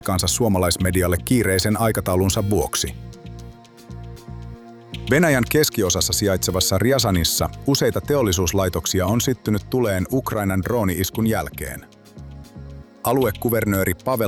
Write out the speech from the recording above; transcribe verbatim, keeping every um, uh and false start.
kanssa suomalaismedialle kiireisen aikataulunsa vuoksi. Venäjän keskiosassa sijaitsevassa Rjazanissa useita teollisuuslaitoksia on syttynyt tuleen Ukrainan drooni-iskun jälkeen. Aluekuvernööri Pavel